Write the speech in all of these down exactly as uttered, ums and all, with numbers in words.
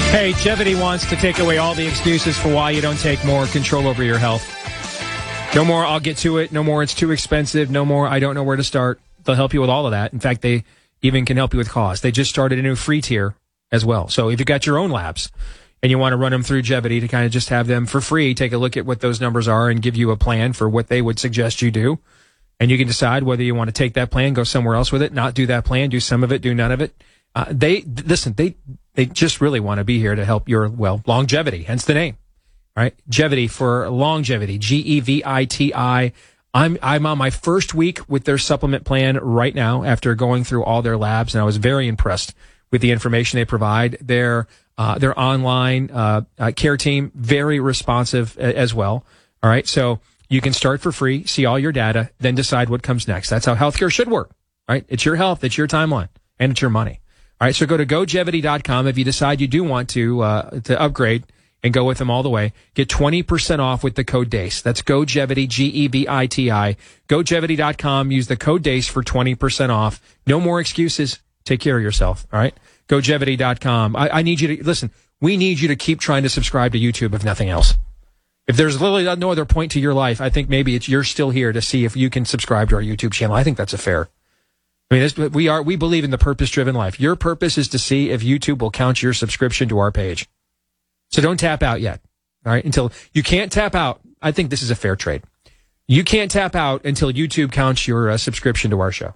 Hey, Jevity wants to take away all the excuses for why you don't take more control over your health. No more, I'll get to it. No more, it's too expensive. No more, I don't know where to start. They'll help you with all of that. In fact, they even can help you with cost. They just started a new free tier as well. So if you've got your own labs and you want to run them through Jevity to kind of just have them for free, take a look at what those numbers are and give you a plan for what they would suggest you do. And you can decide whether you want to take that plan, go somewhere else with it, not do that plan, do some of it, do none of it. Uh, they, listen, they, they just really want to be here to help your, well, longevity, hence the name, right? Jevity for longevity, G E V I T I. I'm, I'm on my first week with their supplement plan right now after going through all their labs, and I was very impressed with the information they provide. Their, uh, their online, uh, uh, care team, very responsive as well. All right. So you can start for free, see all your data, then decide what comes next. That's how healthcare should work, right? It's your health, it's your timeline, and it's your money. All right, so go to go jevity dot com if you decide you do want to uh, to upgrade and go with them all the way. Get twenty percent off with the code DEACE. That's GoJevity, G E V I T I. go jevity dot com. Use the code DEACE for twenty percent off. No more excuses. Take care of yourself, all right? go jevity dot com. I, I need you to, listen, we need you to keep trying to subscribe to YouTube if nothing else. If there's literally no other point to your life, I think maybe it's you're still here to see if you can subscribe to our YouTube channel. I think that's a fair. I mean, this, we are, we believe in the purpose-driven life. Your purpose is to see if YouTube will count your subscription to our page. So don't tap out yet. All right. Until you can't tap out. I think this is a fair trade. You can't tap out until YouTube counts your uh, subscription to our show.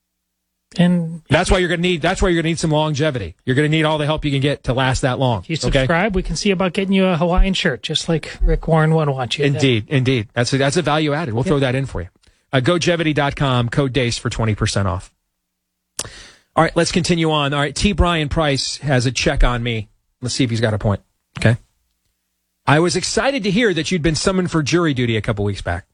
And that's why you're going to need, that's why you're going to need some longevity. You're going to need all the help you can get to last that long. If you subscribe, okay? We can see about getting you a Hawaiian shirt, just like Rick Warren would want you. Indeed. To. Indeed. That's a, that's a value added. We'll yeah. throw that in for you. Uh, go jevity dot com, code DEACE for twenty percent off. All right, let's continue on. All right, T. Brian Price has a check on me. Let's see if he's got a point. Okay. I was excited to hear that you'd been summoned for jury duty a couple weeks back.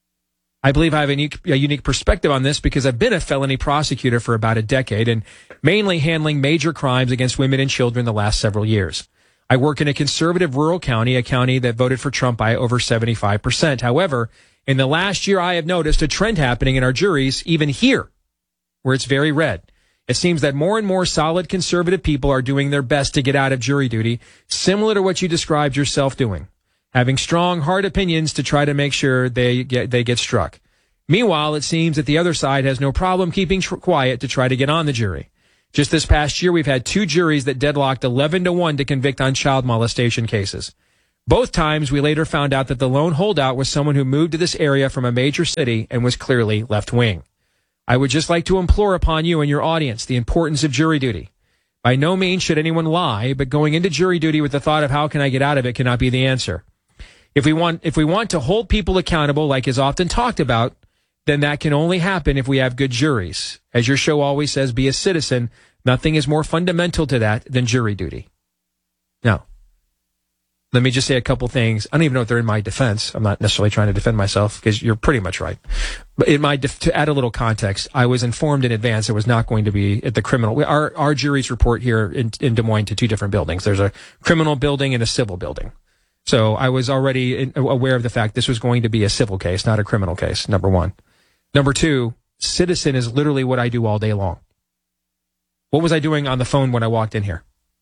I believe I have a unique, a unique perspective on this because I've been a felony prosecutor for about a decade and mainly handling major crimes against women and children the last several years. I work in a conservative rural county, a county that voted for Trump by over seventy-five percent. However, in the last year, I have noticed a trend happening in our juries, even here, where it's very red. It seems that more and more solid conservative people are doing their best to get out of jury duty, similar to what you described yourself doing, having strong, hard opinions to try to make sure they get they get struck. Meanwhile, it seems that the other side has no problem keeping tr- quiet to try to get on the jury. Just this past year, we've had two juries that deadlocked eleven to one to convict on child molestation cases. Both times, we later found out that the lone holdout was someone who moved to this area from a major city and was clearly left-wing. I would just like to implore upon you and your audience the importance of jury duty. By no means should anyone lie, but going into jury duty with the thought of how can I get out of it cannot be the answer. If we want, if we want to hold people accountable, like is often talked about, then that can only happen if we have good juries. As your show always says, be a citizen. Nothing is more fundamental to that than jury duty. Now, let me just say a couple things. I don't even know if they're in my defense. I'm not necessarily trying to defend myself because you're pretty much right. But in my def- to add a little context, I was informed in advance it was not going to be at the criminal. Our our juries report here in, in Des Moines to two different buildings. There's a criminal building and a civil building. So I was already in, aware of the fact this was going to be a civil case, not a criminal case, number one. Number two, citizen is literally what I do all day long. What was I doing on the phone when I walked in here?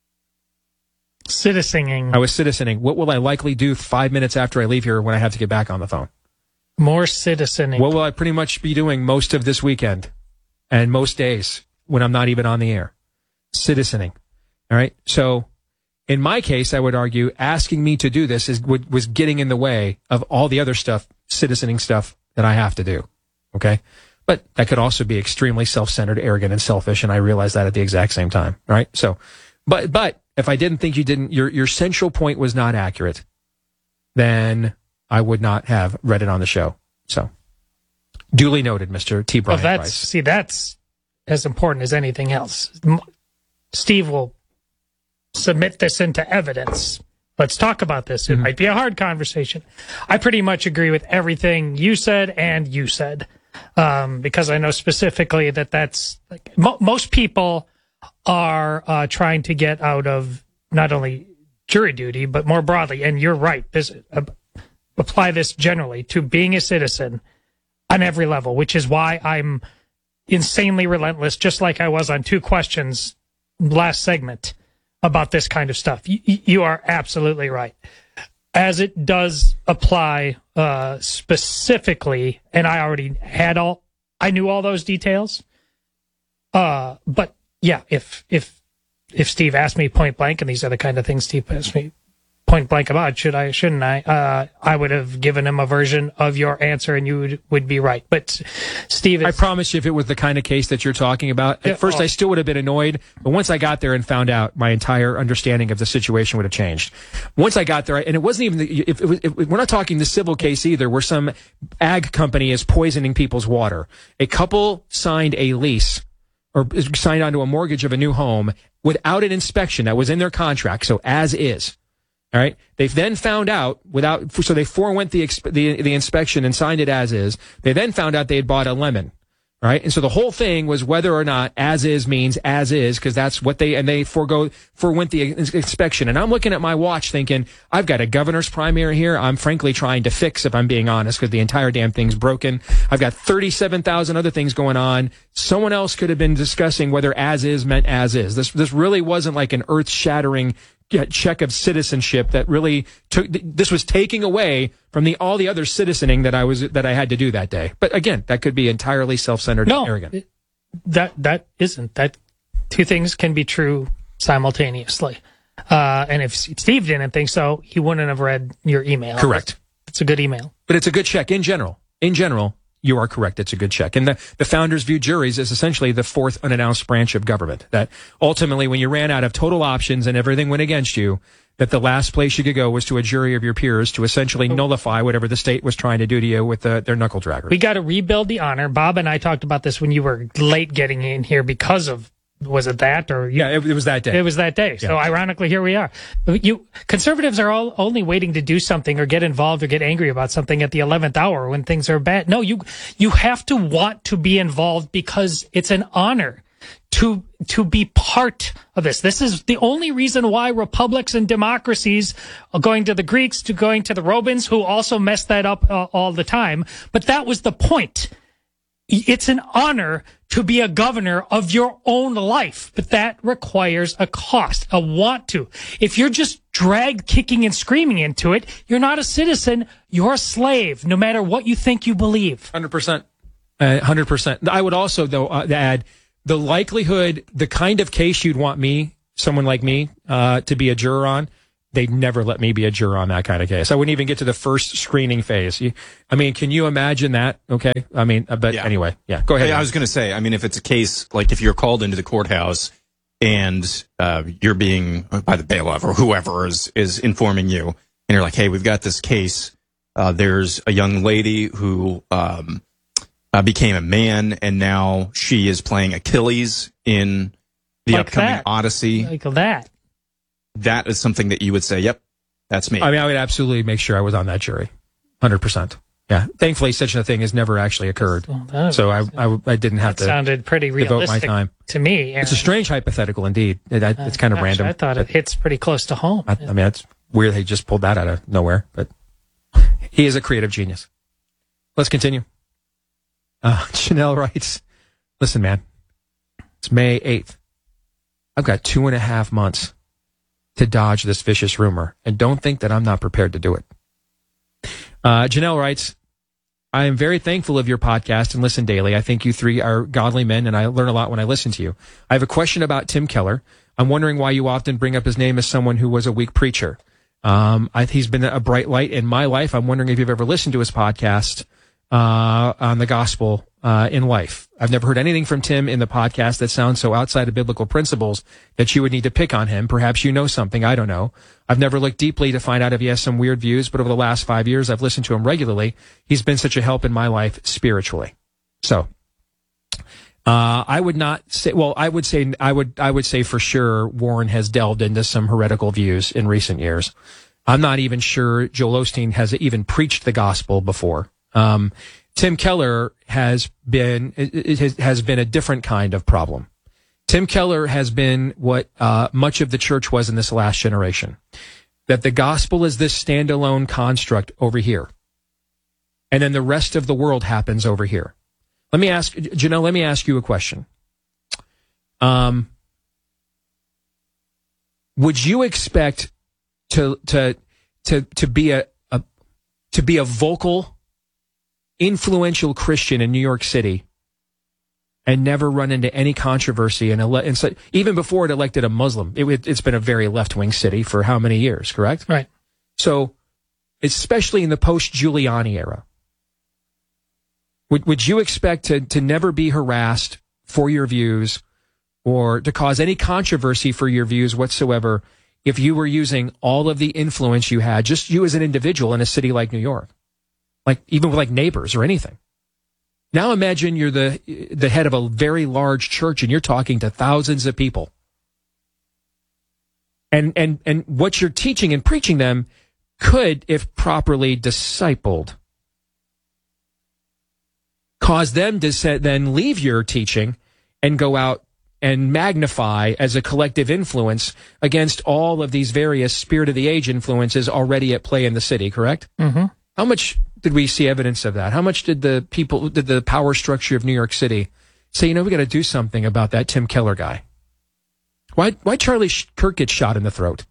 Citizening. I was citizening. What will I likely do five minutes after I leave here when I have to get back on the phone? More citizening. What will I pretty much be doing most of this weekend and most days when I'm not even on the air? Citizening. All right. So in my case, I would argue asking me to do this is was getting in the way of all the other stuff, citizening stuff that I have to do. Okay. But that could also be extremely self-centered, arrogant, and selfish. And I realize that at the exact same time. All right. So, but, but if I didn't think you didn't, your, your central point was not accurate, then I would not have read it on the show. So duly noted, Mister T. Brian well, that's, Price. See, that's as important as anything else. Steve will submit this into evidence. Let's talk about this. It mm-hmm. might be a hard conversation. I pretty much agree with everything you said and you said, um, because I know specifically that that's like, mo- most people are uh, trying to get out of not only jury duty, but more broadly. And you're right. This, uh, apply this generally to being a citizen on every level, which is why I'm insanely relentless, just like I was on two questions last segment. about this kind of stuff. You, you are absolutely right. As it does apply uh, specifically, and I already had all, I knew all those details. Uh, but yeah, if if if Steve asked me point blank, and these are the kind of things Steve asked me point blank about, should I, shouldn't I? Uh, I would have given him a version of your answer, and you would, would be right. But Steve, is, I promise you, if it was the kind of case that you're talking about, at Yeah, first oh. I still would have been annoyed, but once I got there and found out, my entire understanding of the situation would have changed. Once I got there, and it wasn't even, the, if, if, if we're not talking the civil case either, where some ag company is poisoning people's water. A couple signed a lease or signed onto a mortgage of a new home without an inspection that was in their contract, so as is. All right. They've then found out without, so they forewent the, the, the inspection and signed it as is. They then found out they had bought a lemon. Right. And so the whole thing was whether or not as is means as is, because that's what they, and they forego, forewent the inspection. And I'm looking at my watch thinking, I've got a governor's primary here. I'm frankly trying to fix, if I'm being honest, because the entire damn thing's broken. I've got thirty-seven thousand other things going on. Someone else could have been discussing whether as is meant as is. This, this really wasn't like an earth shattering check of citizenship that really took, this was taking away from the, all the other citizening that I was, that I had to do that day. But again, that could be entirely self-centered no, and arrogant. That, that isn't. That two things can be true simultaneously. Uh, and if Steve didn't think so, he wouldn't have read your email. Correct. It's a good email. But it's a good check in general. In general, you are correct. It's a good check. And the, the founders view juries as essentially the fourth unannounced branch of government. That ultimately, when you ran out of total options and everything went against you, that the last place you could go was to a jury of your peers to essentially nullify whatever the state was trying to do to you with the, their knuckle draggers. We got to rebuild the honor. Bob and I talked about this when you were late getting in here because of, was it that or you, yeah, it, it was that day. It was that day. So yeah. Ironically, here we are. You conservatives are all only waiting to do something or get involved or get angry about something at the eleventh hour when things are bad. No, you you have to want to be involved because it's an honor to to be part of this. This is the only reason why republics and democracies are going to the Greeks, to going to the Romans, who also messed that up uh, all the time. But that was the point. It's an honor to be a governor of your own life, but that requires a cost, a want to. If you're just dragged kicking and screaming into it, you're not a citizen, you're a slave, no matter what you think you believe. one hundred percent. Uh, one hundred percent. I would also, though, uh, add the likelihood, the kind of case you'd want me, someone like me, uh, to be a juror on, they'd never let me be a juror on that kind of case. I wouldn't even get to the first screening phase. You, I mean, can you imagine that? Okay. I mean, but yeah. anyway, yeah, go ahead. Hey, I was going to say, I mean, if it's a case, like if you're called into the courthouse and uh, you're being, by the bailiff or whoever is, is informing you, and you're like, hey, we've got this case. Uh, there's a young lady who um, uh, became a man, and now she is playing Achilles in the like upcoming that. Odyssey. Like that. That is something that you would say, yep, that's me. I mean, I would absolutely make sure I was on that jury. one hundred percent. Yeah. Thankfully, such a thing has never actually occurred. Well, so I, I, I didn't have that to sounded pretty devote my realistic time. to me. Aaron. It's a strange hypothetical indeed. It, it, it's kind of Gosh, random. I thought it hits pretty close to home. I, I mean, it's weird they just pulled that out of nowhere, but he is a creative genius. Let's continue. Uh, Chanel writes, listen, man, it's May eighth. I've got two and a half months to dodge this vicious rumor, and don't think that I'm not prepared to do it. Uh, Janelle writes, I am very thankful of your podcast and listen daily. I think you three are godly men, and I learn a lot when I listen to you. I have a question about Tim Keller. I'm wondering why you often bring up his name as someone who was a weak preacher. Um, I, he's been a bright light in my life. I'm wondering if you've ever listened to his podcast uh, on the gospel uh, in life. I've never heard anything from Tim in the podcast that sounds so outside of biblical principles that you would need to pick on him. Perhaps you know something. I don't know. I've never looked deeply to find out if he has some weird views, but over the last five years, I've listened to him regularly. He's been such a help in my life spiritually. So, uh, I would not say, well, I would say, I would, I would say for sure Warren has delved into some heretical views in recent years. I'm not even sure Joel Osteen has even preached the gospel before. Um, Tim Keller has been, it has, has been a different kind of problem. Tim Keller has been what uh, much of the church was in this last generation. That the gospel is this standalone construct over here. And then the rest of the world happens over here. Let me ask, Janelle, let me ask you a question. Um, would you expect to to to to be a, a to be a vocal, influential Christian in New York City and never run into any controversy and, ele- and so, even before it elected a Muslim? It, it's been a very left-wing city for how many years, correct? Right. So, especially in the post-Giuliani era, would would you expect to to never be harassed for your views or to cause any controversy for your views whatsoever if you were using all of the influence you had, just you as an individual in a city like New York, like even with like neighbors or anything? Now imagine you're the the head of a very large church and you're talking to thousands of people. And and and what you're teaching and preaching them could, if properly discipled, cause them to set, then leave your teaching and go out and magnify as a collective influence against all of these various spirit of the age influences already at play in the city, correct? Mm-hmm. How much did we see evidence of that? How much did the people, did the power structure of New York City say, you know, we got to do something about that Tim Keller guy? Why, why Charlie Kirk get shot in the throat?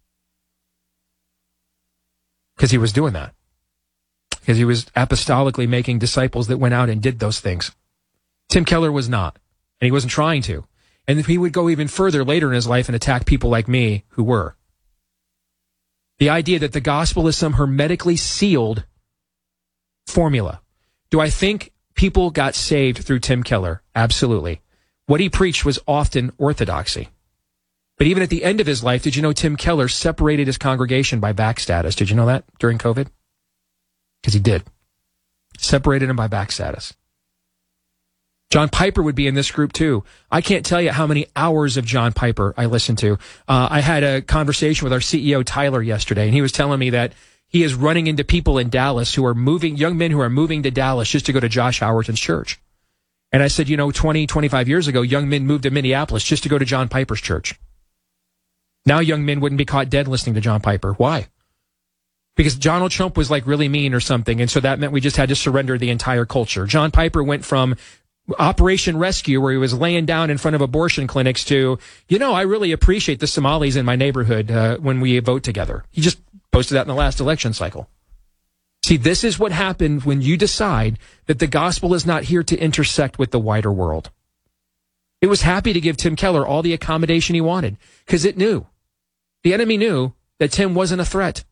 Because he was doing that. Because he was apostolically making disciples that went out and did those things. Tim Keller was not, and he wasn't trying to. And he would go even further later in his life and attack people like me who were. The idea that the gospel is some hermetically sealed formula. Do I think people got saved through Tim Keller? Absolutely. What he preached was often orthodoxy. But even at the end of his life, did you know Tim Keller separated his congregation by back status? Did you know that during COVID? Because he did. Separated him by back status. John Piper would be in this group too. I can't tell you how many hours of John Piper I listened to. Uh, I had a conversation with our C E O, Tyler, yesterday, and he was telling me that he is running into people in Dallas who are moving, young men who are moving to Dallas just to go to Josh Howerton's church. And I said, you know, twenty, twenty-five years ago, young men moved to Minneapolis just to go to John Piper's church. Now young men wouldn't be caught dead listening to John Piper. Why? Because Donald Trump was like really mean or something, and so that meant we just had to surrender the entire culture. John Piper went from Operation Rescue, where he was laying down in front of abortion clinics, to, you know, I really appreciate the Somalis in my neighborhood uh, when we vote together. He just posted that in the last election cycle. See, this is what happened when you decide that the gospel is not here to intersect with the wider world. It was happy to give Tim Keller all the accommodation he wanted because it knew. The enemy knew that Tim wasn't a threat.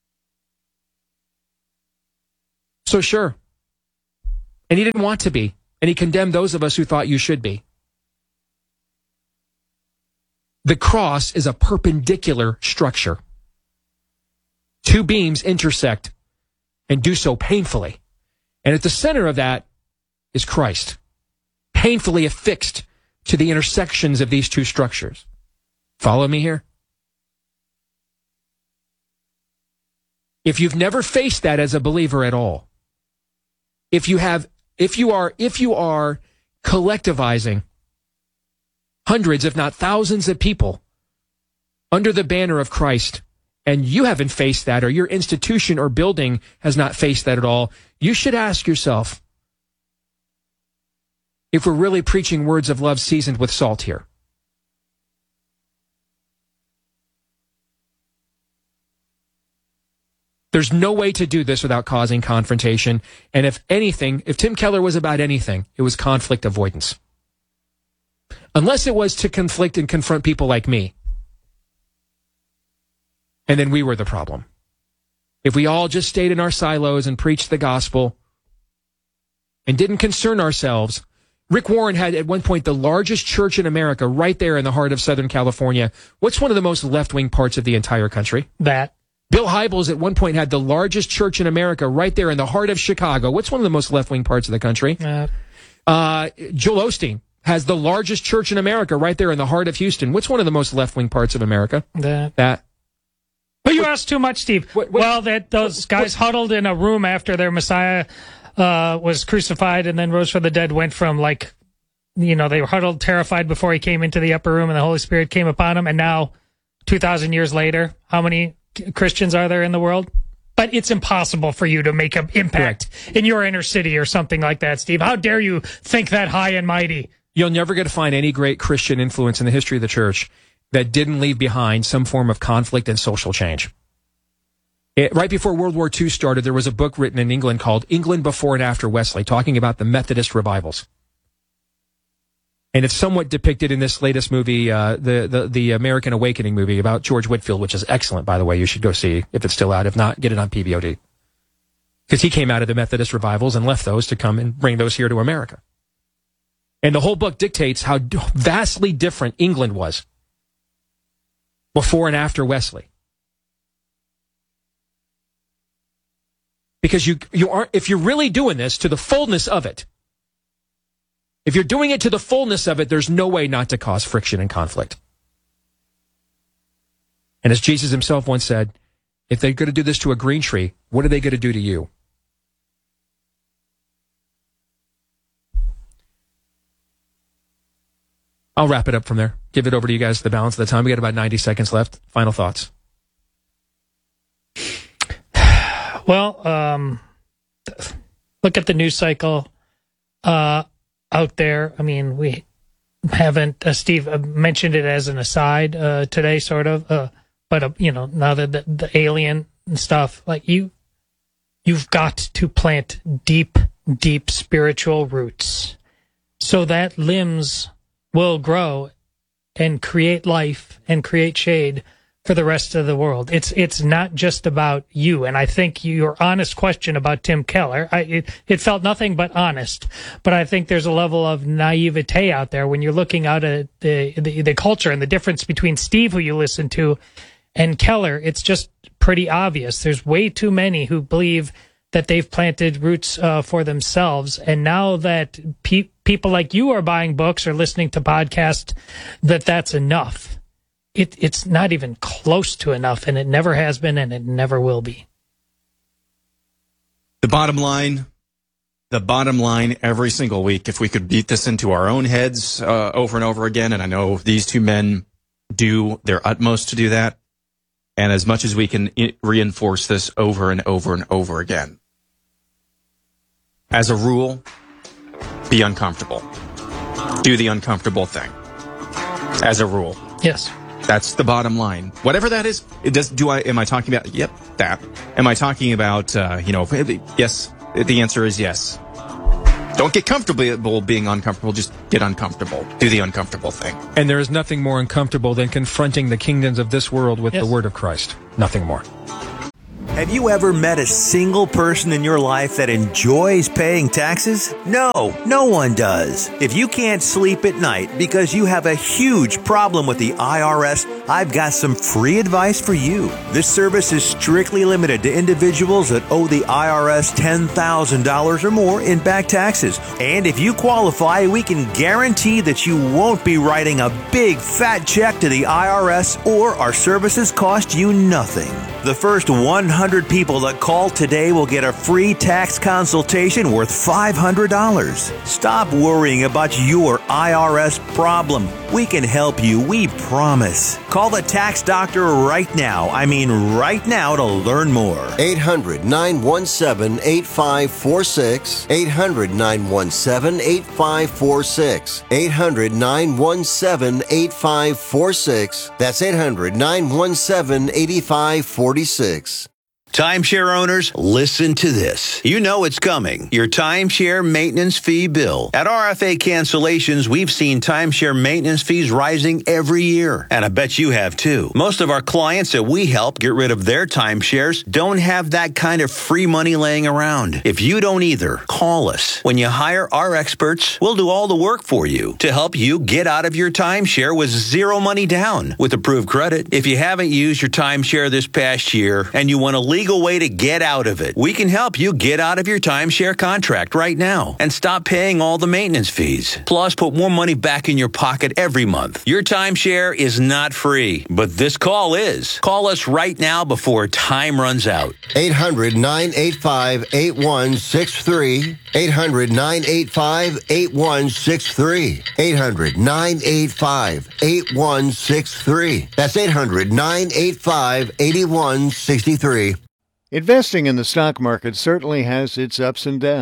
So sure. And he didn't want to be. And he condemned those of us who thought you should be. The cross is a perpendicular structure. Two beams intersect and do so painfully. And at the center of that is Christ, painfully affixed to the intersections of these two structures. Follow me here? If you've never faced that as a believer at all, if you have, if you are, if you are collectivizing hundreds, if not thousands of people under the banner of Christ, and you haven't faced that, or your institution or building has not faced that at all, you should ask yourself if we're really preaching words of love seasoned with salt here. There's no way to do this without causing confrontation. And if anything, if Tim Keller was about anything, it was conflict avoidance. Unless it was to conflict and confront people like me. And then we were the problem. If we all just stayed in our silos and preached the gospel and didn't concern ourselves. Rick Warren had at one point the largest church in America right there in the heart of Southern California. What's one of the most left-wing parts of the entire country? That. Bill Hybels at one point had the largest church in America right there in the heart of Chicago. What's one of the most left-wing parts of the country? Uh, uh, Joel Osteen has the largest church in America right there in the heart of Houston. What's one of the most left-wing parts of America? that. That. But you asked too much, Steve. What, what, well, that those what, guys what, huddled in a room after their Messiah uh, was crucified and then rose from the dead went from, like, you know, they were huddled, terrified before he came into the upper room and the Holy Spirit came upon him. And now, two thousand years later, how many Christians are there in the world? But it's impossible for you to make an impact Correct. in your inner city or something like that, Steve. How dare you think that high and mighty? You'll never get to find any great Christian influence in the history of the church that didn't leave behind some form of conflict and social change. It, right before World War Two started, there was a book written in England called England Before and After Wesley, talking about the Methodist revivals. And it's somewhat depicted in this latest movie, uh, the, the, the American Awakening movie about George Whitefield, which is excellent, by the way. You should go see if it's still out. If not, get it on P V O D. Because he came out of the Methodist revivals and left those to come and bring those here to America. And the whole book dictates how vastly different England was before and after Wesley. Because you, you aren't, if you're really doing this to the fullness of it, if you're doing it to the fullness of it, there's no way not to cause friction and conflict. And as Jesus himself once said, if they're going to do this to a green tree, what are they going to do to you? I'll wrap it up from there. Give it over to you guys for the balance of the time. We got about ninety seconds left. Final thoughts. Well, um, look at the news cycle uh, out there. I mean, we haven't, uh, Steve uh, mentioned it as an aside uh, today, sort of. Uh, but, uh, you know, now that the, the alien and stuff, like you, you've got to plant deep, deep spiritual roots so that limbs will grow and create life and create shade for the rest of the world. It's it's not just about you. And I think your honest question about Tim Keller, I, it, it felt nothing but honest. But I think there's a level of naivete out there when you're looking out at the, the, the culture and the difference between Steve, who you listen to, and Keller. It's just pretty obvious. There's way too many who believe that they've planted roots uh, for themselves. And now that pe- people like you are buying books or listening to podcasts, that that's enough. It, it's not even close to enough, and it never has been, and it never will be. The bottom line, the bottom line every single week, if we could beat this into our own heads uh, over and over again, and I know these two men do their utmost to do that, and as much as we can I- reinforce this over and over and over again, as a rule, be uncomfortable. Do the uncomfortable thing. As a rule. Yes. That's the bottom line. Whatever that is, it does. Do I? Am I talking about? Yep, that. Am I talking about? Uh, you know, yes. The answer is yes. Don't get comfortable being uncomfortable. Just get uncomfortable. Do the uncomfortable thing. And there is nothing more uncomfortable than confronting the kingdoms of this world with yes. the word of Christ. Nothing more. Have you ever met a single person in your life that enjoys paying taxes? No, no one does. If you can't sleep at night because you have a huge problem with the I R S, I've got some free advice for you. This service is strictly limited to individuals that owe the I R S ten thousand dollars or more in back taxes. And if you qualify, we can guarantee that you won't be writing a big fat check to the I R S, or our services cost you nothing. The first one hundred people that call today will get a free tax consultation worth five hundred dollars. Stop worrying about your I R S problem. We can help you, we promise. Call the tax doctor right now. I mean right now to learn more. eight hundred, nine one seven, eight five four six. eight hundred, nine one seven, eight five four six. eight hundred, nine one seven, eight five four six. That's eight hundred, nine one seven, eight five four six. Timeshare owners, listen to this. You know it's coming. Your timeshare maintenance fee bill. At R F A Cancellations, we've seen timeshare maintenance fees rising every year. And I bet you have too. Most of our clients that we help get rid of their timeshares don't have that kind of free money laying around. If you don't either, call us. When you hire our experts, we'll do all the work for you to help you get out of your timeshare with zero money down with approved credit. If you haven't used your timeshare this past year and you want to leave legal way to get out of it. We can help you get out of your timeshare contract right now and stop paying all the maintenance fees. Plus, put more money back in your pocket every month. Your timeshare is not free, but this call is. Call us right now before time runs out. eight hundred, nine eight five, eight one six three. eight hundred, nine eight five, eight one six three. eight hundred, nine eight five, eight one six three. That's eight hundred, nine eight five, eight one six three. Investing in the stock market certainly has its ups and downs,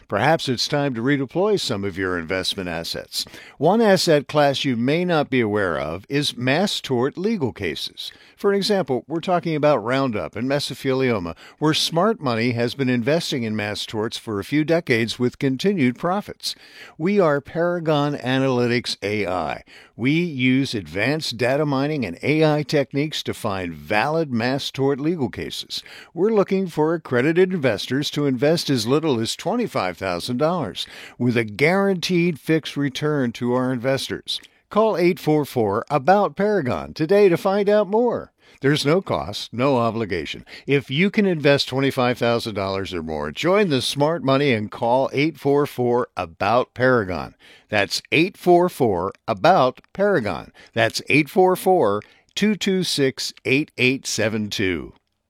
Perhaps it's time to redeploy some of your investment assets. One asset class you may not be aware of is mass tort legal cases. For example, we're talking about Roundup and mesothelioma, where smart money has been investing in mass torts for a few decades with continued profits. We are Paragon Analytics A I. We use advanced data mining and A I techniques to find valid mass tort legal cases. We're looking for accredited investors to invest as little as twenty-five thousand dollars with a guaranteed fixed return to our investors. Call eight four four, A B O U T, Paragon today to find out more. There's no cost, no obligation. If you can invest twenty-five thousand dollars or more, join the smart money and call eight four four, A B O U T, Paragon. That's eight four four, A B O U T, Paragon. That's eight four four, two two six, eight eight seven two.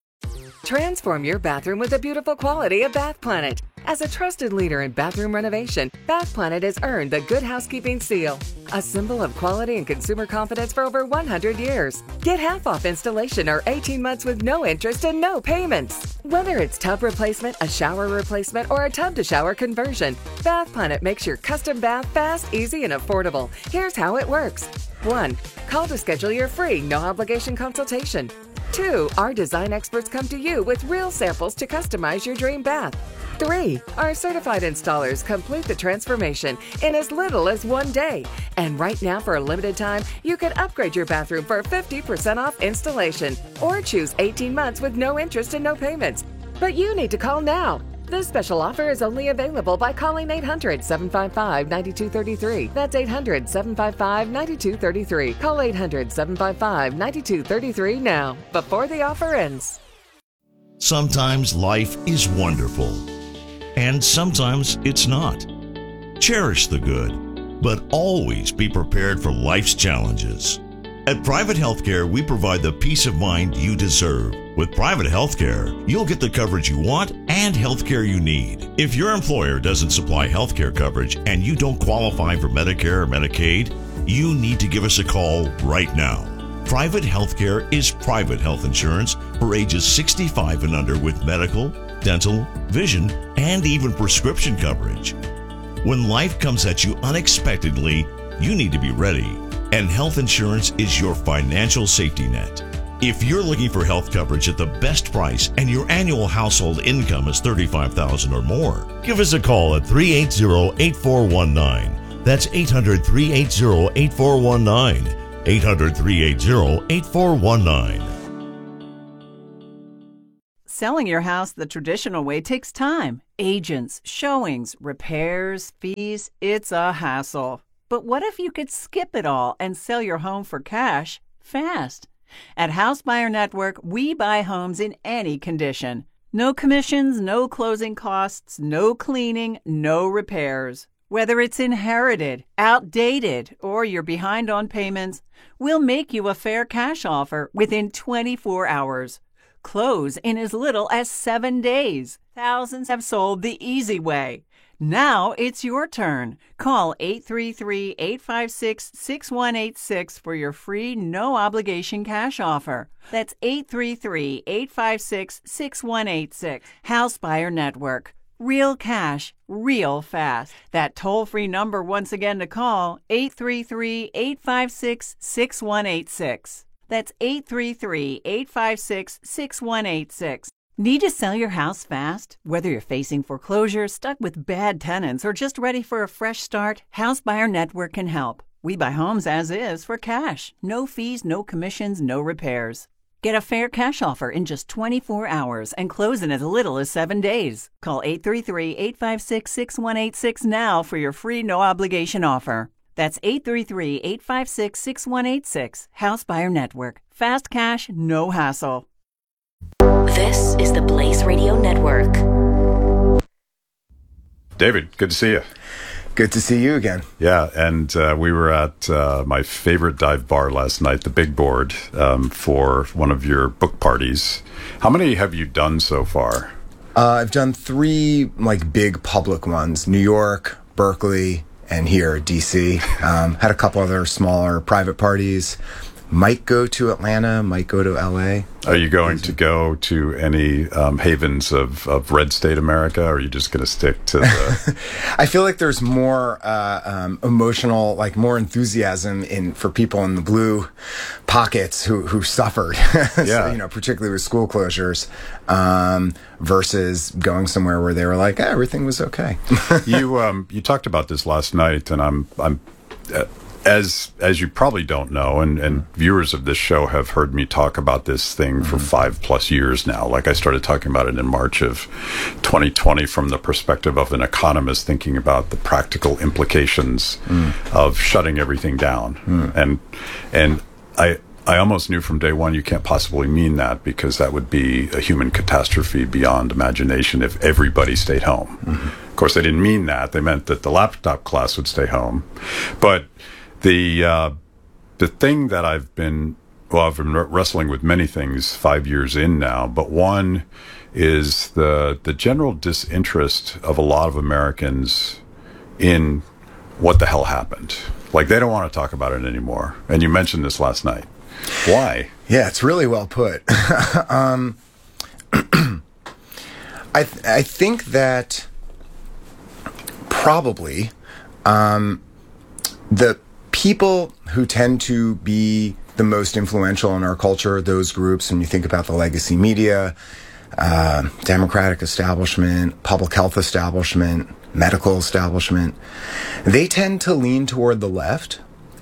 Transform your bathroom with the beautiful quality of Bath Planet. As a trusted leader in bathroom renovation, Bath Planet has earned the Good Housekeeping seal, a symbol of quality and consumer confidence for over one hundred years. Get half off installation or eighteen months with no interest and no payments. Whether it's tub replacement, a shower replacement, or a tub-to-shower conversion, Bath Planet makes your custom bath fast, easy, and affordable. Here's how it works. one. Call to schedule your free, no-obligation consultation. two. Our design experts come to you with real samples to customize your dream bath. three. Our certified installers complete the transformation in as little as one day. And right now, for a limited time, you can upgrade your bathroom for fifty percent off installation or choose eighteen months with no interest and no payments. But you need to call now. This special offer is only available by calling eight hundred, seven five five, nine two three three. That's eight hundred, seven five five, nine two three three. Call eight hundred, seven five five, nine two three three now, before the offer ends. Sometimes life is wonderful, and sometimes it's not. Cherish the good, but always be prepared for life's challenges. At Private Healthcare, we provide the peace of mind you deserve. With Private Healthcare, you'll get the coverage you want and healthcare you need. If your employer doesn't supply healthcare coverage and you don't qualify for Medicare or Medicaid, you need to give us a call right now. Private Healthcare is private health insurance for ages sixty-five and under with medical, dental, vision, and even prescription coverage. When life comes at you unexpectedly, you need to be ready, and health insurance is your financial safety net. If you're looking for health coverage at the best price and your annual household income is thirty-five thousand dollars or more, give us a call at three eight zero, eight four one nine. That's eight hundred, three eight zero, eight four one nine. eight hundred, three eight zero, eight four one nine. Selling your house the traditional way takes time. Agents, showings, repairs, fees. It's a hassle. But what if you could skip it all and sell your home for cash fast? At House Buyer Network, we buy homes in any condition. No commissions, no closing costs, no cleaning, no repairs. Whether it's inherited, outdated, or you're behind on payments, we'll make you a fair cash offer within twenty-four hours. Close in as little as seven days. Thousands have sold the easy way. Now it's your turn. Call eight three three, eight five six, six one eight six for your free, no-obligation cash offer. That's eight three three, eight five six, six one eight six. House Buyer Network. Real cash, real fast. That toll-free number once again to call, eight three three, eight five six, six one eight six. That's eight three three, eight five six, six one eight six. Need to sell your house fast? Whether you're facing foreclosure, stuck with bad tenants, or just ready for a fresh start, House Buyer Network can help. We buy homes as is for cash. No fees, no commissions, no repairs. Get a fair cash offer in just twenty-four hours and close in as little as seven days. Call eight three three, eight five six, six one eight six now for your free no-obligation offer. That's eight three three, eight five six, six one eight six. House Buyer Network. Fast cash, no hassle. This is the Blaze Radio Network. David, good to see you. Good to see you again. Yeah, and uh, we were at uh, my favorite dive bar last night, the Big Board, um, for one of your book parties. How many have you done so far? Uh, I've done three like big public ones: New York, Berkeley, and here, D C. Um, had a couple other smaller private parties. Might go to Atlanta, might go to L A. Are you going to go to any um, havens of, of red state America, or are you just going to stick to the... I feel like there's more uh, um, emotional, like more enthusiasm in for people in the blue pockets who, who suffered, Yeah. so, you know, particularly with school closures, um, versus going somewhere where they were like, eh, everything was okay. you um, you talked about this last night, and I'm I'm uh, as as you probably don't know, and, and viewers of this show have heard me talk about this thing for five plus years now. Like, I started talking about it in March of twenty twenty from the perspective of an economist thinking about the practical implications mm. of shutting everything down. Mm. And and I I almost knew from day one you can't possibly mean that, because that would be a human catastrophe beyond imagination if everybody stayed home. Mm-hmm. Of course, they didn't mean that. They meant that the laptop class would stay home. But the uh, the thing that I've been, well, I've been wrestling with many things five years in now, but one is the the general disinterest of a lot of Americans in what the hell happened. Like, they don't want to talk about it anymore. And you mentioned this last night. Why? Yeah, it's really well put. um, I th- I think that probably um, the people who tend to be the most influential in our culture, those groups, when you think about the legacy media, uh, Democratic establishment, public health establishment, medical establishment, they tend to lean toward the left,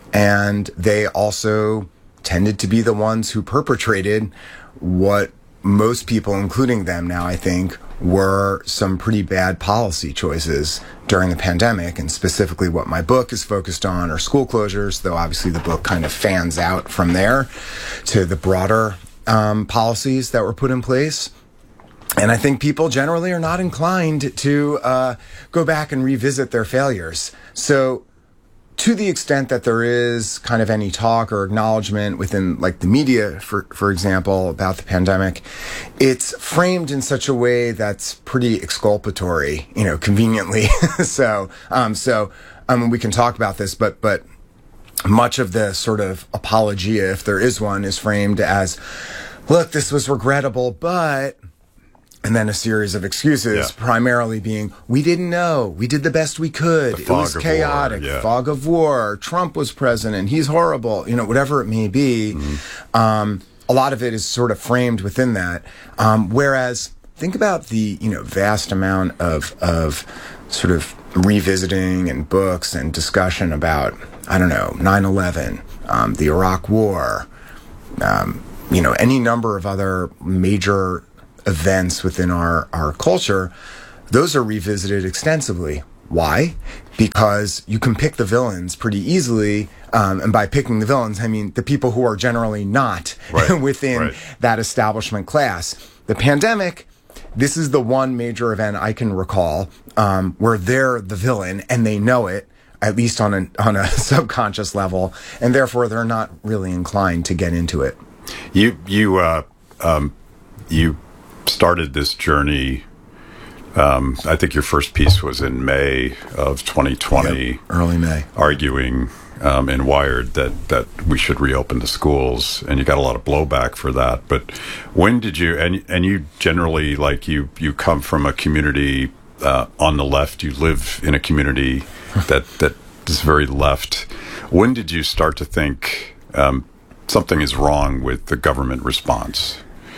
and they also tended to be the ones who perpetrated what most people, including them now, I think, were some pretty bad policy choices during the pandemic. And specifically what my book is focused on are school closures, though obviously the book kind of fans out from there to the broader um, policies that were put in place. And I think people generally are not inclined to uh, go back and revisit their failures. So to the extent that there is kind of any talk or acknowledgement within, like, the media, for for example, about the pandemic, it's framed in such a way that's pretty exculpatory, you know, conveniently. so, um, so, um, we can talk about this, but, but much of the sort of apologia, if there is one, is framed as, look, this was regrettable, but... And then a series of excuses, yeah. primarily being, we didn't know. We did the best we could. It was chaotic. War, yeah. Fog of war. Trump was president. He's horrible. You know, whatever it may be. Mm-hmm. Um, a lot of it is sort of framed within that. Um, whereas, think about the, you know, vast amount of, of sort of revisiting and books and discussion about, I don't know, nine eleven, um, the Iraq War, um, you know, any number of other major events within our, our culture. Those are revisited extensively. Why? Because you can pick the villains pretty easily. Um, and by picking the villains, I mean the people who are generally not right. within right. that establishment class. The pandemic, this is the one major event I can recall um, where they're the villain and they know it, at least on a, on a subconscious level, and therefore they're not really inclined to get into it. You, you, uh, um, you started this journey. Um, I think your first piece was in May of twenty twenty. Yep, early May. Arguing um, in Wired that, that we should reopen the schools, and you got a lot of blowback for that. But when did you, and and you generally, like, you, you come from a community uh, on the left, you live in a community that, that is very left. When did you start to think um, something is wrong with the government response?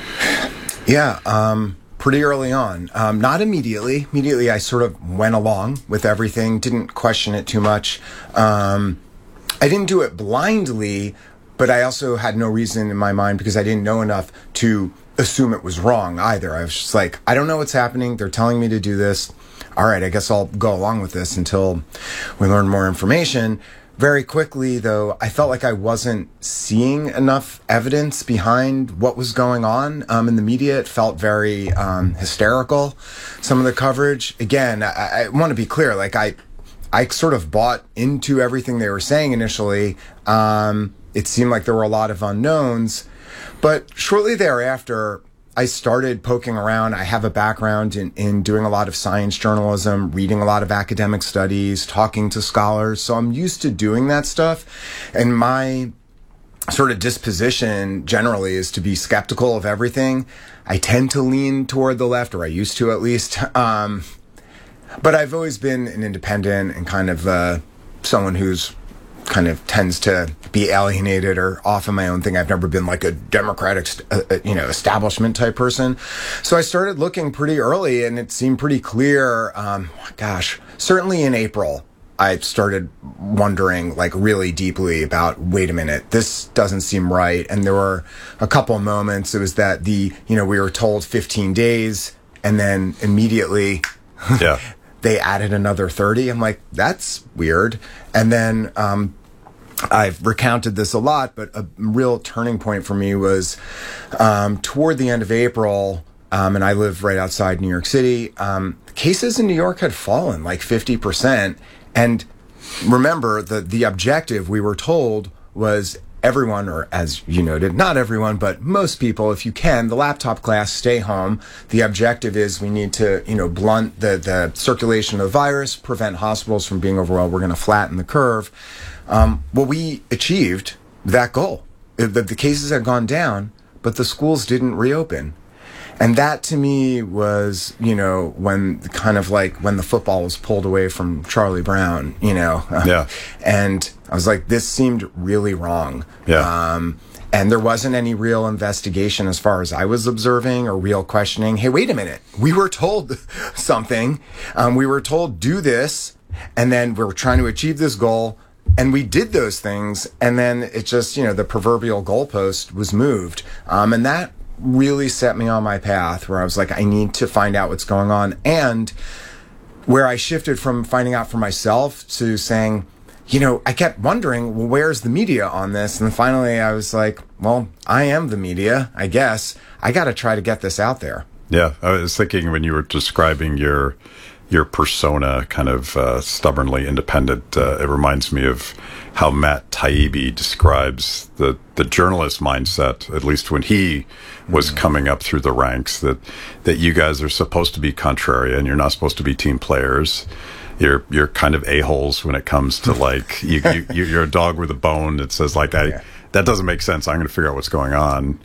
Yeah, um, pretty early on. Um, not immediately. Immediately, I sort of went along with everything, didn't question it too much. Um, I didn't do it blindly, but I also had no reason in my mind, because I didn't know enough to assume it was wrong either. I was just like, I don't know what's happening. They're telling me to do this. All right, I guess I'll go along with this until we learn more information. Very quickly, though, I felt like I wasn't seeing enough evidence behind what was going on um, in the media. It felt very um, hysterical, some of the coverage. Again, I, I want to be clear, like I I sort of bought into everything they were saying initially. Um, it seemed like there were a lot of unknowns. But shortly thereafter, I started poking around. I have a background in, in doing a lot of science journalism, reading a lot of academic studies, talking to scholars. So I'm used to doing that stuff. And my sort of disposition generally is to be skeptical of everything. I tend to lean toward the left, or I used to at least. Um, but I've always been an independent and kind of uh, someone who's kind of tends to be alienated or off in my own thing. I've never been like a democratic, uh, you know, establishment type person. So I started looking pretty early, and it seemed pretty clear. Um, gosh, certainly in April, I started wondering like really deeply about, wait a minute, this doesn't seem right. And there were a couple of moments. It was that the, you know, we were told fifteen days, and then immediately yeah. they added another thirty. I'm like, that's weird. And then um, I've recounted this a lot, but a real turning point for me was um, toward the end of April, um, and I live right outside New York City. Um, cases in New York had fallen like fifty percent. And remember, the, the objective we were told was everyone, or as you noted, not everyone, but most people, if you can, the laptop class, stay home. The objective is we need to, you know, blunt the, the circulation of the virus, prevent hospitals from being overwhelmed. We're going to flatten the curve. Um, well, we achieved that goal. The, the cases had gone down, but the schools didn't reopen. And that to me was, you know, when kind of like when the football was pulled away from Charlie Brown, you know. Yeah. And I was like, this seemed really wrong. Yeah. Um, and there wasn't any real investigation as far as I was observing, or real questioning. Hey, wait a minute. We were told something. Um, we were told do this, and then we were trying to achieve this goal. And we did those things. And then it just, you know, the proverbial goalpost was moved. Um, and that really set me on my path where I was like, I need to find out what's going on. And where I shifted from finding out for myself to saying, you know, I kept wondering, well, where's the media on this? And finally I was like, well, I am the media, I guess. I got to try to get this out there. Yeah. I was thinking when you were describing your your persona, kind of uh, stubbornly independent, uh, it reminds me of how Matt Taibbi describes the, the journalist mindset, at least when he was mm-hmm. coming up through the ranks, that, that you guys are supposed to be contrarian. You're not supposed to be team players. You're, you're kind of a-holes when it comes to like, you, you, you're a dog with a bone that says like, I, yeah. that doesn't make sense. I'm going to figure out what's going on.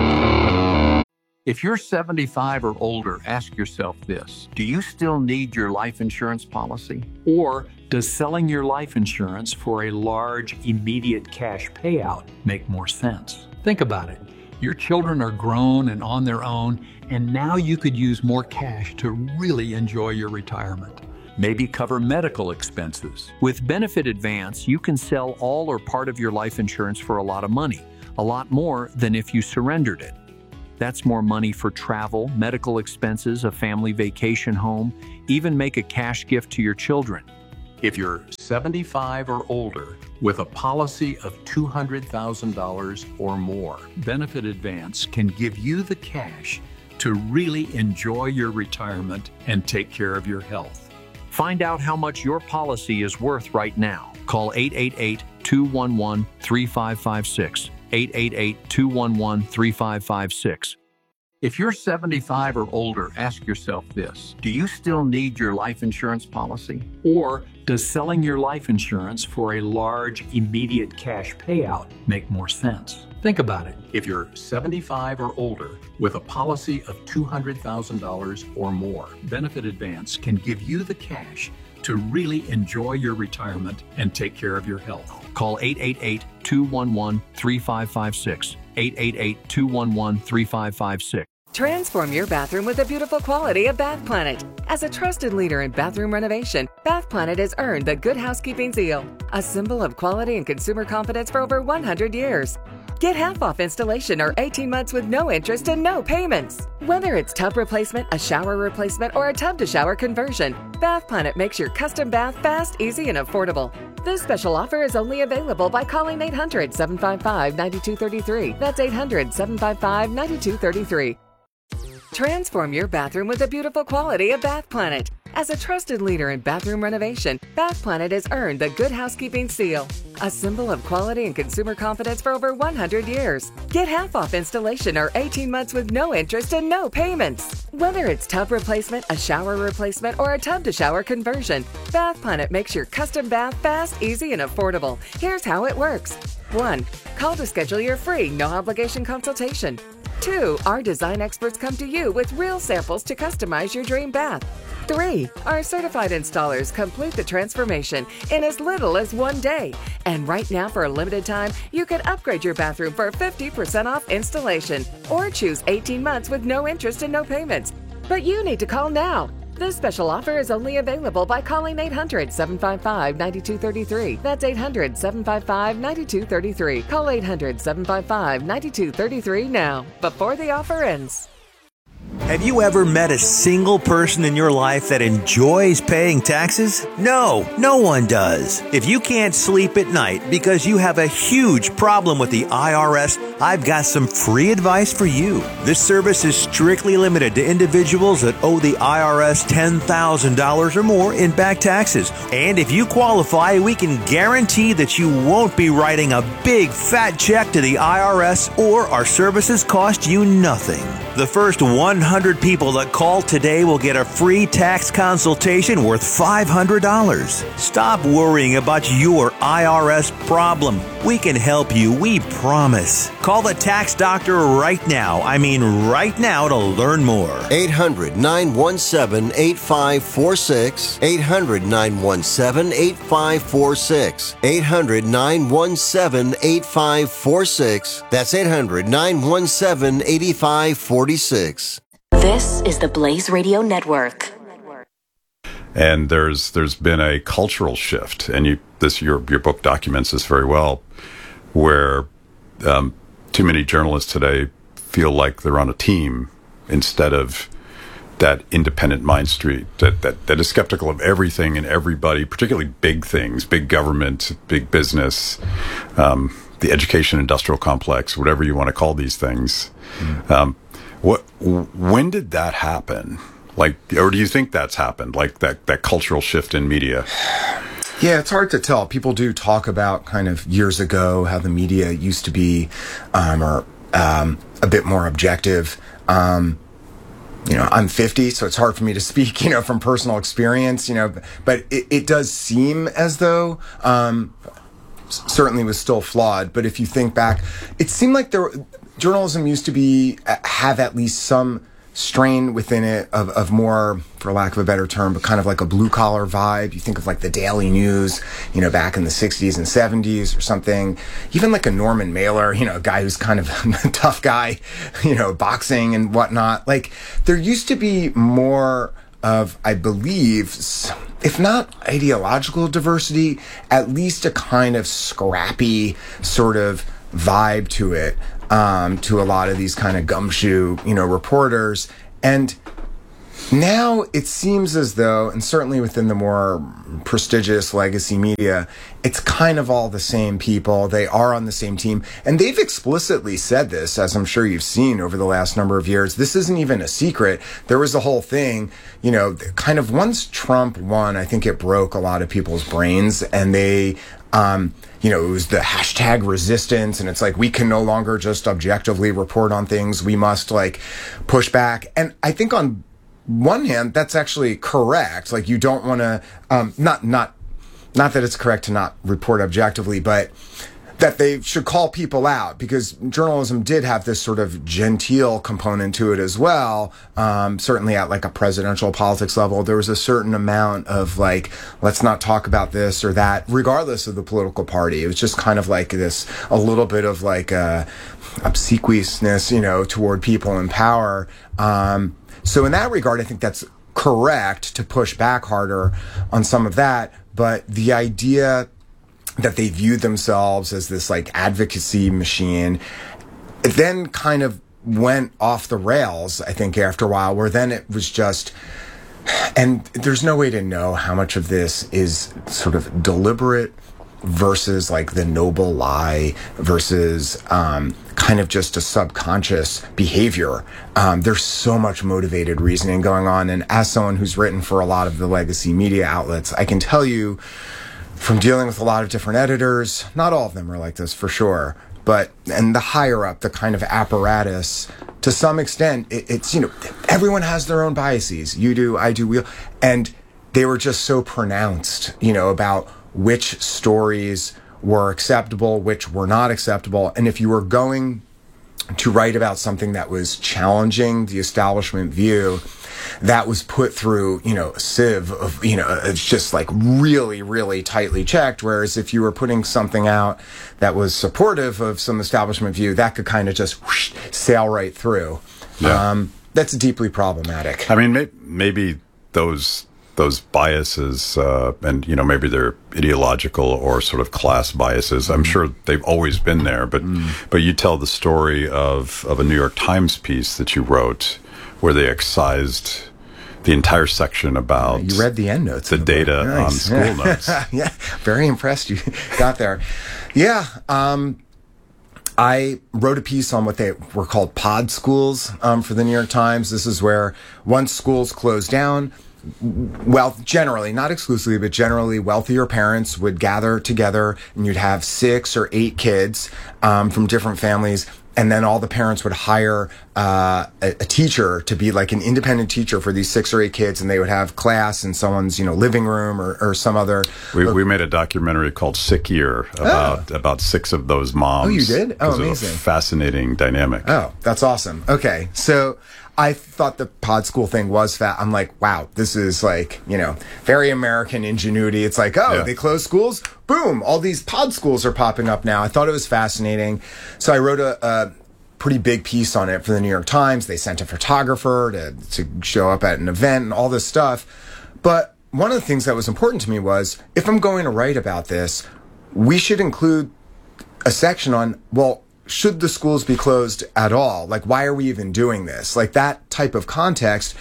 If you're seventy-five or older, ask yourself this. Do you still need your life insurance policy? Or does selling your life insurance for a large, immediate cash payout make more sense? Think about it. Your children are grown and on their own, and now you could use more cash to really enjoy your retirement. Maybe cover medical expenses. With Benefit Advance, you can sell all or part of your life insurance for a lot of money, a lot more than if you surrendered it. That's more money for travel, medical expenses, a family vacation home, even make a cash gift to your children. If you're seventy-five or older with a policy of two hundred thousand dollars or more, Benefit Advance can give you the cash to really enjoy your retirement and take care of your health. Find out how much your policy is worth right now. Call eight eight eight, two one one, three five five six. eight eight eight, two one one, three five five six. If you're seventy-five or older, ask yourself this. Do you still need your life insurance policy? Or does selling your life insurance for a large, immediate cash payout make more sense? Think about it. If you're seventy-five or older with a policy of two hundred thousand dollars or more, Benefit Advance can give you the cash to really enjoy your retirement and take care of your health. Call eight eight eight, two one one, three five five six. eight eight eight, two one one, three five five six. Transform your bathroom with the beautiful quality of Bath Planet. As a trusted leader in bathroom renovation, Bath Planet has earned the Good Housekeeping Seal, a symbol of quality and consumer confidence for over one hundred years. Get half off installation or eighteen months with no interest and no payments. Whether it's tub replacement, a shower replacement, or a tub-to-shower conversion, Bath Planet makes your custom bath fast, easy, and affordable. This special offer is only available by calling eight hundred, seven five five, nine two three three. That's eight hundred, seven five five, nine two three three. Transform your bathroom with the beautiful quality of Bath Planet. As a trusted leader in bathroom renovation, Bath Planet has earned the Good Housekeeping Seal, a symbol of quality and consumer confidence for over one hundred years. Get half off installation or eighteen months with no interest and no payments. Whether it's tub replacement, a shower replacement, or a tub-to-shower conversion, Bath Planet makes your custom bath fast, easy, and affordable. Here's how it works. one, call to schedule your free, no-obligation consultation. Two, our design experts come to you with real samples to customize your dream bath. Three, our certified installers complete the transformation in as little as one day. And right now, for a limited time, you can upgrade your bathroom for fifty percent off installation or choose eighteen months with no interest and no payments. But you need to call now. This special offer is only available by calling eight hundred, seven five five, nine two three three. That's eight hundred, seven five five, nine two three three. Call eight hundred, seven five five, nine two three three now, before the offer ends. Have you ever met a single person in your life that enjoys paying taxes? No, no one does. If you can't sleep at night because you have a huge problem with the I R S, I've got some free advice for you. This service is strictly limited to individuals that owe the I R S ten thousand dollars or more in back taxes. And if you qualify, we can guarantee that you won't be writing a big fat check to the I R S, or our services cost you nothing. The first one hundred people that call today will get a free tax consultation worth five hundred dollars. Stop worrying about your I R S problem. We can help you, we promise. Call the tax doctor right now. I mean right now to learn more. eight hundred, nine one seven, eight five four six. eight hundred, nine one seven, eight five four six. eight hundred, nine one seven, eight five four six. That's eight hundred, nine one seven, eight five four six. This is the Blaze Radio Network. And there's there's been a cultural shift, and you this your your book documents this very well, where um, too many journalists today feel like they're on a team instead of that independent mind street that, that that is skeptical of everything and everybody, particularly big things, big government, big business, um, the education industrial complex, whatever you want to call these things. Mm. Um, what when did that happen? Like, or do you think that's happened? Like that that cultural shift in media? Yeah, it's hard to tell. People do talk about kind of years ago how the media used to be, um, or um, a bit more objective. Um, you know, I'm fifty, so it's hard for me to speak, you know, from personal experience, you know, but it, it does seem as though, um, certainly was still flawed. But if you think back, it seemed like there, journalism used to be, have at least some strain within it of, of more, for lack of a better term, but kind of like a blue collar vibe. You think of like the Daily News, you know, back in the sixties and seventies or something. Even like a Norman Mailer, you know, a guy who's kind of a tough guy, you know, boxing and whatnot. Like there used to be more of, I believe, if not ideological diversity, at least a kind of scrappy sort of vibe to it. Um, to a lot of these kind of gumshoe, you know, reporters. And now it seems as though, and certainly within the more prestigious legacy media, it's kind of all the same people. They are on the same team. And they've explicitly said this, as I'm sure you've seen over the last number of years. This isn't even a secret. There was a whole thing, you know, kind of once Trump won, I think it broke a lot of people's brains, and they... Um, you know, it was the hashtag resistance, and it's like, we can no longer just objectively report on things. We must like push back. And I think on one hand, that's actually correct. Like you don't want to, um, not, not, not that it's correct to not report objectively, but that they should call people out, because journalism did have this sort of genteel component to it as well. Um, certainly at like a presidential politics level, there was a certain amount of like, let's not talk about this or that, regardless of the political party. It was just kind of like this, a little bit of like uh, obsequiousness, you know, toward people in power. Um, so in that regard, I think that's correct to push back harder on some of that. But the idea that they viewed themselves as this like advocacy machine, it then kind of went off the rails, I think, after a while, where then it was just, and there's no way to know how much of this is sort of deliberate versus like the noble lie versus um, kind of just a subconscious behavior. Um, there's so much motivated reasoning going on. And as someone who's written for a lot of the legacy media outlets, I can tell you, from dealing with a lot of different editors, not all of them are like this for sure, but, and the higher up, the kind of apparatus, to some extent, it, it's, you know, everyone has their own biases. You do, I do, we, and they were just so pronounced, you know, about which stories were acceptable, which were not acceptable. And if you were going to write about something that was challenging the establishment view, that was put through, you know, a sieve of, you know, it's just like really, really tightly checked. Whereas if you were putting something out that was supportive of some establishment view, that could kind of just whoosh, sail right through. Yeah. Um, that's deeply problematic. I mean, may- maybe those those biases, uh, and you know, maybe they're ideological or sort of class biases. I'm sure they've always been there, but mm. but you tell the story of of a New York Times piece that you wrote where they excised the entire section about you read the end notes, the, the data nice. on school yeah. notes. Yeah, very impressed you got there. Yeah. Um, I wrote a piece on what they were called pod schools um, for the New York Times. This is where once schools closed down, well, generally, not exclusively, but generally wealthier parents would gather together and you'd have six or eight kids um, from different families. And then all the parents would hire uh, a, a teacher to be like an independent teacher for these six or eight kids, and they would have class in someone's, you know, living room or, or some other. We, we made a documentary called Sick Year about oh. about six of those moms. Oh, you did? Oh, amazing! Of a fascinating dynamic. Oh, that's awesome. Okay, so I thought the pod school thing was fat. I'm like, wow, this is like, you know, very American ingenuity. It's like, oh, yeah. they close schools. Boom, all these pod schools are popping up now. I thought it was fascinating. So I wrote a, a pretty big piece on it for the New York Times. They sent a photographer to, to show up at an event and all this stuff. But one of the things that was important to me was, if I'm going to write about this, we should include a section on, well, should the schools be closed at all? Like, why are we even doing this? Like, that type of context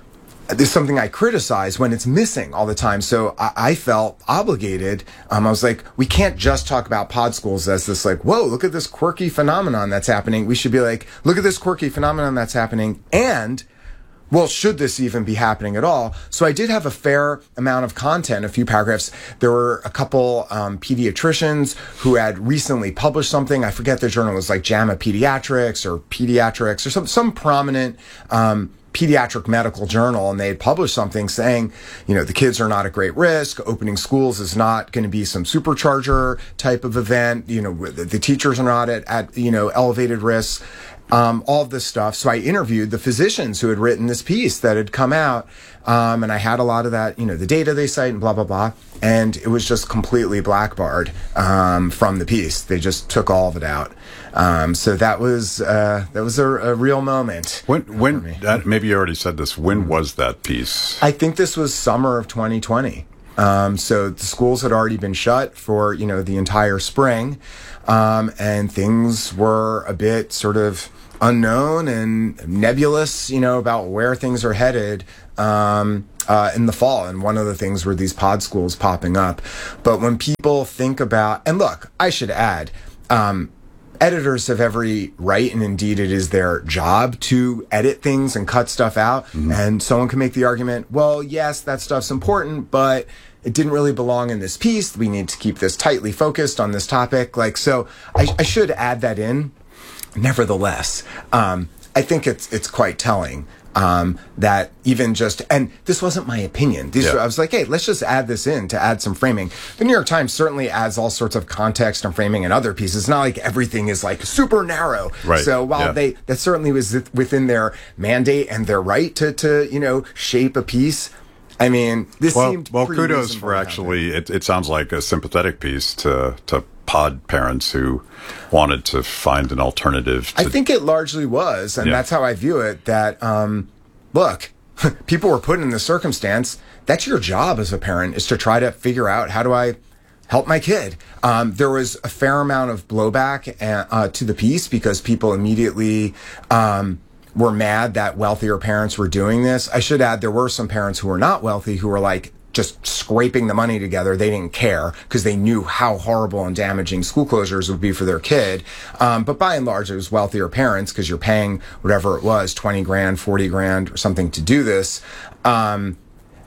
is something I criticize when it's missing all the time. So I, I felt obligated. Um, I was like, we can't just talk about pod schools as this like, whoa, look at this quirky phenomenon that's happening. We should be like, look at this quirky phenomenon that's happening. And, well, should this even be happening at all? So I did have a fair amount of content, a few paragraphs. There were a couple um, pediatricians who had recently published something. I forget the journal. It was like JAMA Pediatrics or Pediatrics or some, some prominent um pediatric medical journal, and they had published something saying, you know, the kids are not at great risk. Opening schools is not going to be some supercharger type of event. You know, the, the teachers are not at, at, you know, elevated risks. Um, all of this stuff. So I interviewed the physicians who had written this piece that had come out. Um, and I had a lot of that, you know, the data they cite and blah, blah, blah. And it was just completely blackbarred um, from the piece. They just took all of it out. Um, so that was uh, that was a, a real moment. When when that, maybe you already said this. When was that piece? I think this was summer of twenty twenty. Um, so the schools had already been shut for, you know, the entire spring, um, and things were a bit sort of unknown and nebulous, you know, about where things are headed um, uh, in the fall. And one of the things were these pod schools popping up. But when people think about, and look, I should add, um, editors have every right, and indeed it is their job to edit things and cut stuff out. Mm-hmm. And someone can make the argument, well, yes, that stuff's important, but it didn't really belong in this piece. We need to keep this tightly focused on this topic. Like, so I, I should add that in. Nevertheless, um, I think it's it's quite telling um, that even just, and this wasn't my opinion. These yeah. were, I was like, hey, let's just add this in to add some framing. The New York Times certainly adds all sorts of context and framing in other pieces. It's not like everything is like super narrow. Right. So while yeah. they, that certainly was within their mandate and their right to, to you know, shape a piece. I mean, this well, seemed well. pretty Kudos for actually. It, it sounds like a sympathetic piece to to pod parents who wanted to find an alternative. To, I think it largely was, and yeah. that's how I view it. That um, look, people were put in this circumstance. That's your job as a parent, is to try to figure out, how do I help my kid? Um, there was a fair amount of blowback uh, to the piece because people immediately. Um, were mad that wealthier parents were doing this. I should add, there were some parents who were not wealthy who were like just scraping the money together. They didn't care because they knew how horrible and damaging school closures would be for their kid. Um, but by and large, it was wealthier parents because you're paying whatever it was, twenty grand, forty grand or something to do this. Um,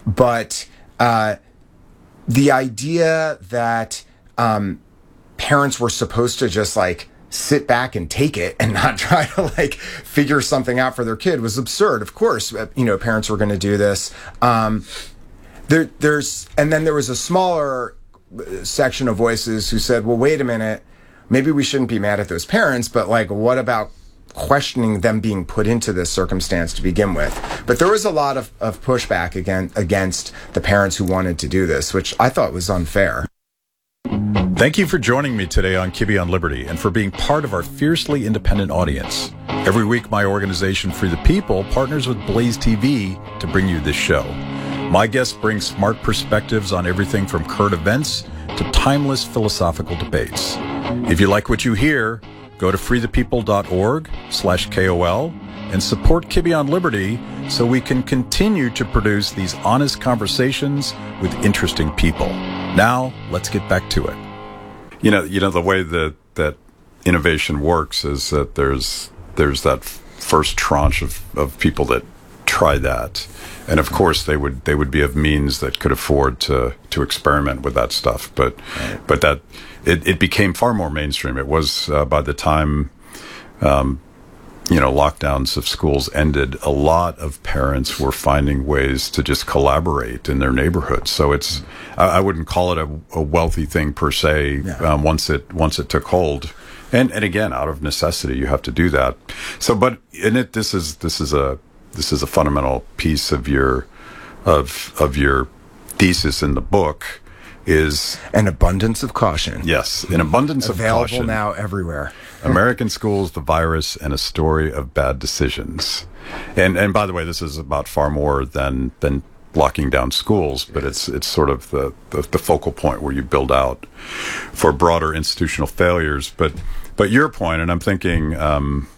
but uh, the idea that um, parents were supposed to just like sit back and take it and not try to like figure something out for their kid was absurd. Of course, you know, parents were going to do this. Um, there, there's, and then there was a smaller section of voices who said, well, wait a minute, maybe we shouldn't be mad at those parents, but like, what about questioning them being put into this circumstance to begin with? But there was a lot of, of pushback again, against the parents who wanted to do this, which I thought was unfair. Thank you for joining me today on Kibbe on Liberty and for being part of our fiercely independent audience. Every week, my organization, Free the People, partners with Blaze T V to bring you this show. My guests bring smart perspectives on everything from current events to timeless philosophical debates. If you like what you hear, go to freethepeople.org slash KOL and support Kibbe on Liberty so we can continue to produce these honest conversations with interesting people. Now, let's get back to it. You know, you know the way that, that innovation works is that there's there's that f- first tranche of, of people that try that. And of course, they would they would be of means that could afford to to experiment with that stuff. But right. but that it, it became far more mainstream. It was uh, by the time um, you know lockdowns of schools ended, a lot of parents were finding ways to just collaborate in their neighborhoods. So it's I, I wouldn't call it a, a wealthy thing per se. Yeah. Um, once it once it took hold. And and again, out of necessity, you have to do that. So, but in it, this is this is a this is a fundamental piece of your of of your thesis in the book is an abundance of caution. Yes, an abundance of available caution. Now everywhere. American schools, the virus, and a story of bad decisions. And and by the way, this is about far more than than locking down schools, but it's it's sort of the, the, the focal point where you build out for broader institutional failures. But but your point, and I'm thinking um,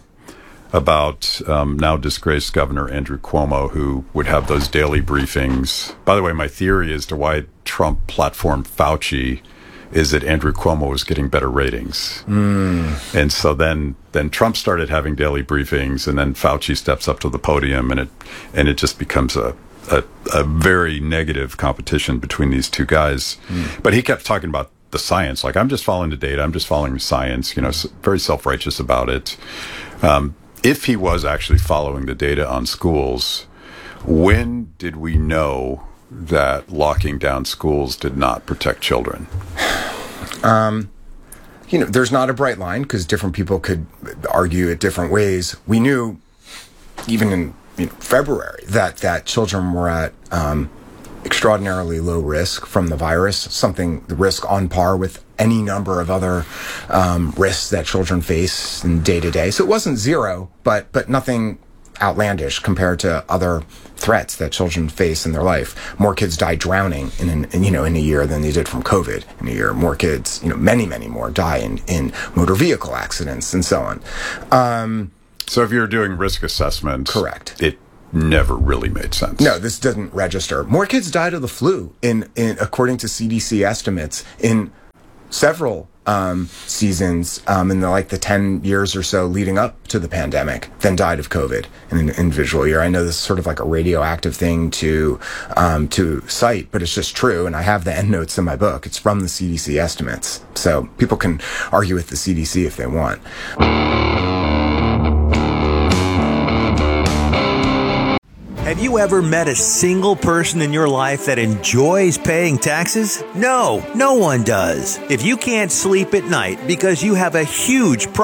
about um, now disgraced Governor Andrew Cuomo, who would have those daily briefings. By the way, my theory as to why Trump platformed Fauci is that Andrew Cuomo was getting better ratings. Mm. And so then then Trump started having daily briefings, and then Fauci steps up to the podium, and it and it just becomes a A, a very negative competition between these two guys. Mm. But he kept talking about the science. Like, I'm just following the data. I'm just following the science, you know, very self-righteous about it. Um, if he was actually following the data on schools, when did we know that locking down schools did not protect children? Um, you know, there's not a bright line because different people could argue it different ways. We knew even in You know, February that that children were at um, extraordinarily low risk from the virus, something the risk on par with any number of other um, risks that children face in day to day. So it wasn't zero, but but nothing outlandish compared to other threats that children face in their life. More kids die drowning in, an, in you know in a year than they did from COVID in a year. More kids, you know, many many more die in in motor vehicle accidents and so on. Um, So if you're doing risk assessment, correct, it never really made sense. No, this doesn't register. More kids died of the flu, in, in according to C D C estimates, in several um, seasons um, in the, like the ten years or so leading up to the pandemic than died of COVID in an individual year. I know this is sort of like a radioactive thing to um, to cite, but it's just true. And I have the endnotes in my book. It's from the C D C estimates. So people can argue with the C D C if they want. Have you ever met a single person in your life that enjoys paying taxes? No, no one does. If you can't sleep at night because you have a huge problem,